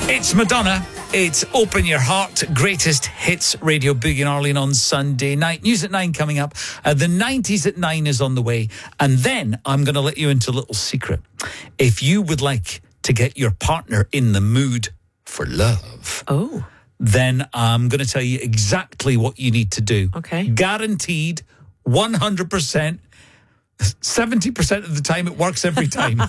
It's Madonna. It's Open Your Heart, Greatest Hits Radio Boogie and Arlene on Sunday night. News at 9 coming up. The 90s at 9 is on the way. And then I'm going to let you into a little secret. If you would like to get your partner in the mood for love, then I'm going to tell you exactly what you need to do. Okay. Guaranteed, 100%. 70% of the time it works every time.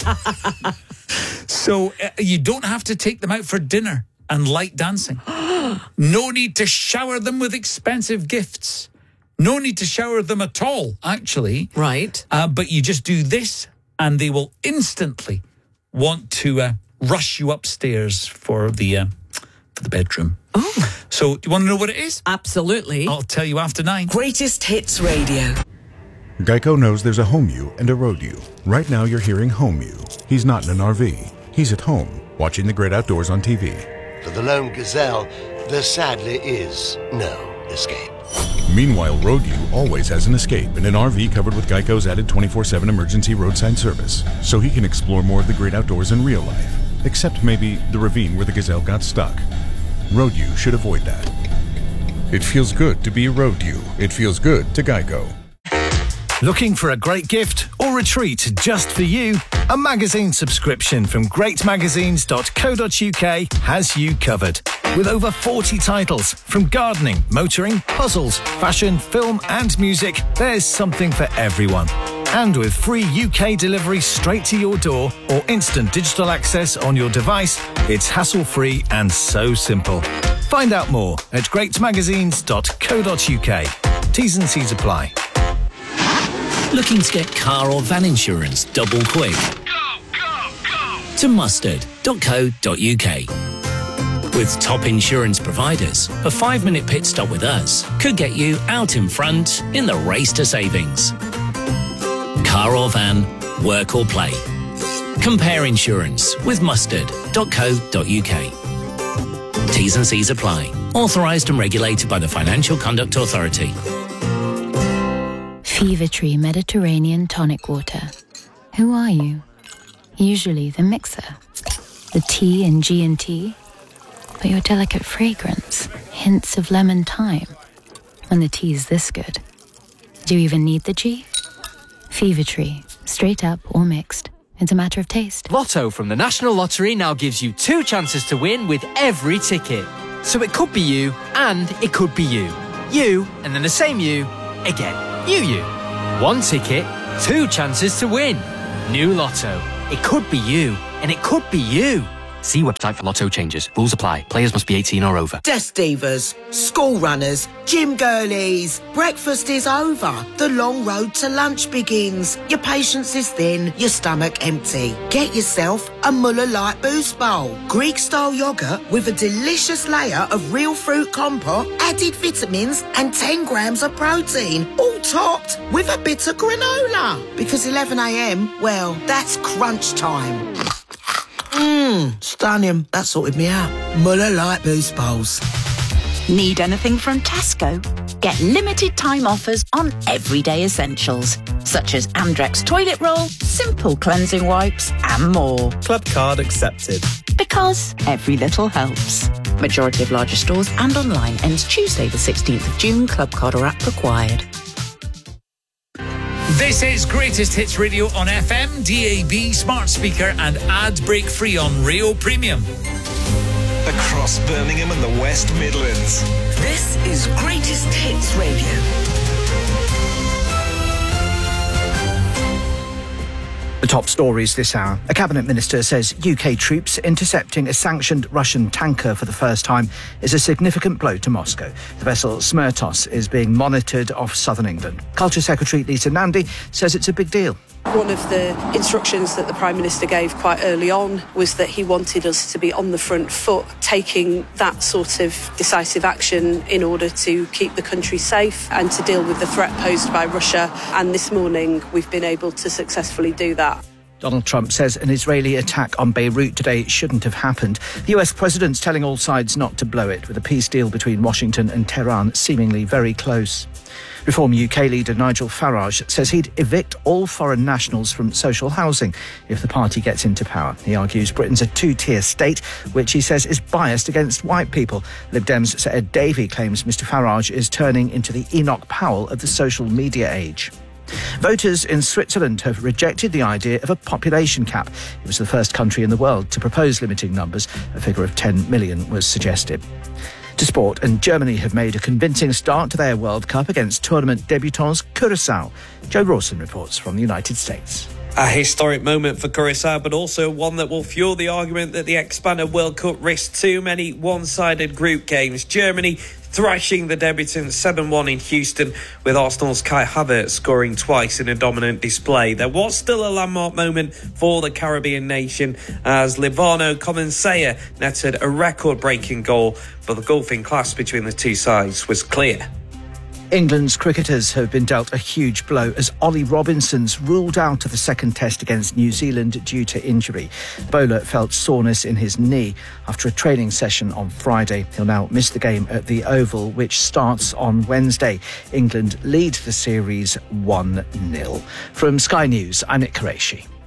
So you don't have to take them out for dinner and light dancing. No need to shower them with expensive gifts. No need to shower them at all, actually. Right. But you just do this and they will instantly want to rush you upstairs for the bedroom. Oh. So do you want to know what it is? Absolutely. I'll tell you after 9. Greatest Hits Radio. Geico knows there's a home you and a road you. Right now you're hearing home you. He's not in an RV. He's at home, watching the great outdoors on TV. For the lone gazelle, there sadly is no escape. Meanwhile, road you always has an escape in an RV covered with Geico's added 24/7 emergency roadside service, so he can explore more of the great outdoors in real life. Except maybe the ravine where the gazelle got stuck. Road you should avoid that. It feels good to be a road you. It feels good to Geico. Looking for a great gift or retreat just for you? A magazine subscription from greatmagazines.co.uk has you covered. With over 40 titles from gardening, motoring, puzzles, fashion, film and music, there's something for everyone. And with free UK delivery straight to your door or instant digital access on your device, it's hassle-free and so simple. Find out more at greatmagazines.co.uk. T's and C's apply. Looking to get car or van insurance double quick? Go! To mustard.co.uk. With top insurance providers, a 5-minute pit stop with us could get you out in front in the race to savings. Car or van, work or play. Compare insurance with mustard.co.uk. T's and C's apply. Authorised and regulated by the Financial Conduct Authority. Fever Tree Mediterranean Tonic Water. Who are you? Usually the mixer, the T in G&T, but your delicate fragrance, hints of lemon thyme. When the tea's this good, do you even need the G? Fever Tree, straight up or mixed. It's a matter of taste. Lotto from the National Lottery now gives you 2 chances to win with every ticket. So it could be you and it could be you. You and then the same you again. You. 1 ticket, 2 chances to win. New Lotto. It could be you, and it could be you. See website for Lotto changes. Rules apply. Players must be 18 or over. Desk divas, school runners, gym girlies. Breakfast is over. The long road to lunch begins. Your patience is thin, your stomach empty. Get yourself a Muller Light Boost Bowl. Greek-style yoghurt with a delicious layer of real fruit compote, added vitamins and 10 grams of protein. All topped with a bit of granola. Because 11 a.m, well, that's crunch time. Stunning. That sorted me out. Muller Light Boost Bowls. Need anything from Tesco? Get limited time offers on everyday essentials, such as Andrex toilet roll, simple cleansing wipes, and more. Club card accepted. Because every little helps. Majority of larger stores and online ends Tuesday the 16th of June. Club card or app required. This is Greatest Hits Radio on FM, DAB, smart speaker and ad break free on Rio Premium. Across Birmingham and the West Midlands. This is Greatest Hits Radio. The top stories this hour. A cabinet minister says UK troops intercepting a sanctioned Russian tanker for the first time is a significant blow to Moscow. The vessel Smertos is being monitored off southern England. Culture Secretary Lisa Nandy says it's a big deal. One of the instructions that the Prime Minister gave quite early on was that he wanted us to be on the front foot, taking that sort of decisive action in order to keep the country safe and to deal with the threat posed by Russia. And this morning we've been able to successfully do that. Donald Trump says an Israeli attack on Beirut today shouldn't have happened. The US president's telling all sides not to blow it, with a peace deal between Washington and Tehran seemingly very close. Reform UK leader Nigel Farage says he'd evict all foreign nationals from social housing if the party gets into power. He argues Britain's a two-tier state, which he says is biased against white people. Lib Dems Sir Ed Davey claims Mr Farage is turning into the Enoch Powell of the social media age. Voters in Switzerland have rejected the idea of a population cap. It was the first country in the world to propose limiting numbers. A figure of 10 million was suggested. To sport, and Germany have made a convincing start to their World Cup against tournament debutants Curaçao. Joe Rawson reports from the United States. A historic moment for Curaçao, but also one that will fuel the argument that the expanded World Cup risks too many one-sided group games. Germany thrashing the debutants 7-1 in Houston, with Arsenal's Kai Havertz scoring twice in a dominant display. There was still a landmark moment for the Caribbean nation as Livano Comensaya netted a record-breaking goal, but the gulfing clash between the two sides was clear. England's cricketers have been dealt a huge blow as Ollie Robinson's ruled out of the second test against New Zealand due to injury. The bowler felt soreness in his knee after a training session on Friday. He'll now miss the game at the Oval, which starts on Wednesday. England lead the series 1-0. From Sky News, I'm Nick Qureshi.